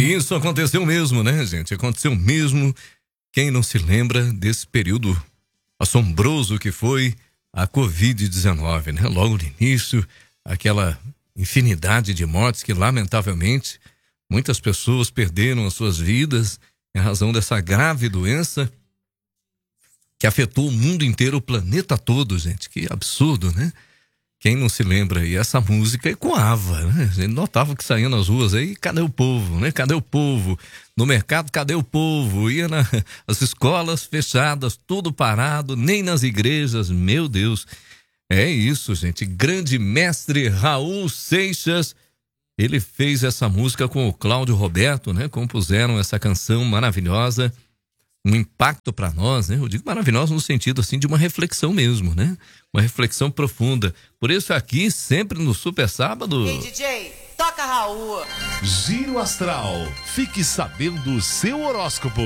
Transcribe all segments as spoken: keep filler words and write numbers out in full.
Isso aconteceu mesmo, né, gente? Aconteceu mesmo. Quem não se lembra desse período assombroso que foi a covid dezenove, né? Logo no início, aquela infinidade de mortes que, lamentavelmente, muitas pessoas perderam as suas vidas em razão dessa grave doença que afetou o mundo inteiro, o planeta todo, gente. Que absurdo, né? Quem não se lembra? E essa música ecoava, né? A gente notava que saía nas ruas aí, cadê o povo, né? Cadê o povo? No mercado, cadê o povo? Ia nas escolas fechadas, tudo parado, nem nas igrejas, meu Deus. É isso, gente. Grande mestre Raul Seixas, ele fez essa música com o Cláudio Roberto, né? Compuseram essa canção maravilhosa, um impacto para nós, né? Eu digo maravilhosa no sentido assim de uma reflexão mesmo, né? Uma reflexão profunda. Por isso aqui, sempre no Super Sábado... Ei, D J, toca Raul. Giro Astral. Fique sabendo o seu horóscopo.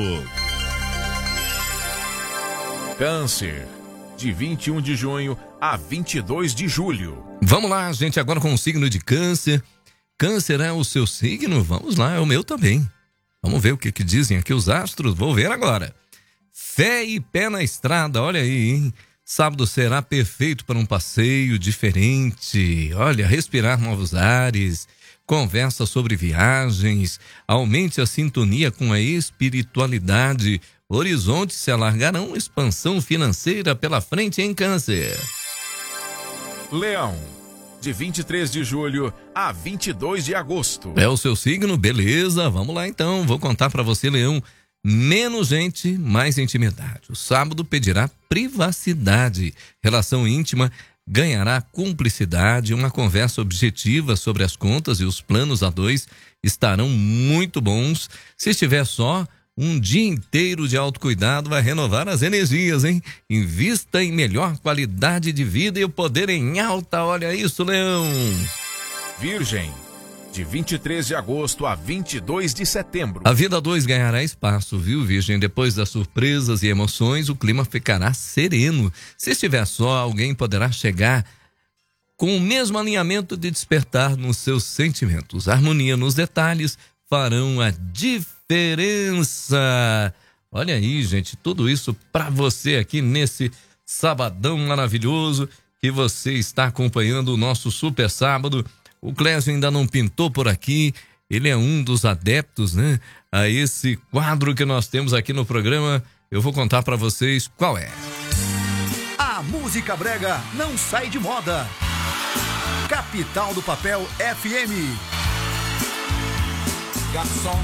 Câncer, de vinte e um de junho a vinte e dois de julho. Vamos lá, gente, agora com o signo de Câncer. Câncer é o seu signo? Vamos lá, é o meu também. Vamos ver o que, que dizem aqui os astros. Vou ver agora. Fé e pé na estrada, olha aí, hein? Sábado será perfeito para um passeio diferente. Olha, respirar novos ares, conversa sobre viagens, aumente a sintonia com a espiritualidade. Horizontes se alargarão, expansão financeira pela frente em Câncer. Leão, de vinte e três de julho a vinte e dois de agosto. É o seu signo? Beleza, vamos lá então. Vou contar para você, Leão. Menos gente, mais intimidade. O sábado pedirá privacidade. Relação íntima ganhará cumplicidade. Uma conversa objetiva sobre as contas e os planos a dois estarão muito bons. Se estiver só, um dia inteiro de autocuidado vai renovar as energias, hein? Invista em melhor qualidade de vida e o poder em alta. Olha isso, Leão. Virgem, de vinte e três de agosto a vinte e dois de setembro. A vida dois ganhará espaço, viu, Virgem? Depois das surpresas e emoções, o clima ficará sereno. Se estiver só, alguém poderá chegar com o mesmo alinhamento de despertar nos seus sentimentos. Harmonia nos detalhes farão a diferença. Olha aí, gente, tudo isso para você aqui nesse sabadão maravilhoso que você está acompanhando o nosso Super Sábado. O Clésio ainda não pintou por aqui, ele é um dos adeptos, né, a esse quadro que nós temos aqui no programa. Eu vou contar para vocês qual é. A música brega não sai de moda. Capital do Papel F M. Garçom,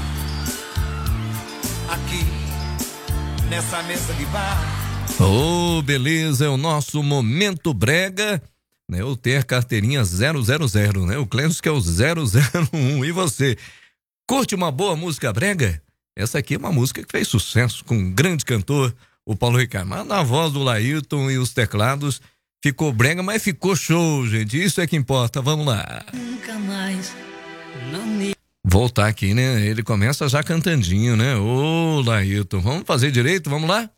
aqui nessa mesa de bar. Oh, beleza, é o nosso Momento Brega, né? Eu tenho a carteirinha zero zero zero, né? O Clésio que é o zero zero um. E você, curte uma boa música brega? Essa aqui é uma música que fez sucesso com um grande cantor, o Paulo Ricardo. Mas na voz do Laírton e os teclados ficou brega, mas ficou show, gente. Isso é que importa. Vamos lá. Nunca mais, não me... Voltar aqui, né? Ele começa já cantandinho, né? Ô, Laírton, vamos fazer direito? Vamos lá?